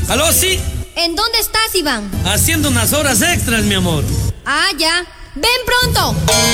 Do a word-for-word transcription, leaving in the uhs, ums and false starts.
¿Aló, sí? ¿En dónde estás, Iván? Haciendo unas horas extras, mi amor. Ah, ya. Ven pronto.